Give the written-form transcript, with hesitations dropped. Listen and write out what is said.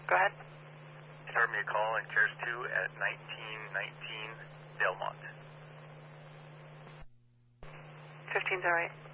Go ahead. Start me a call in Cares 2 at 1919 Delmont. 15's all right.